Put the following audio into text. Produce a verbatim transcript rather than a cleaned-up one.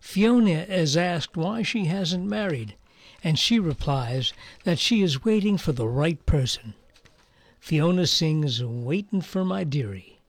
Fiona is asked why she hasn't married, and she replies that she is waiting for the right person. Fiona sings Waitin' for My Dearie.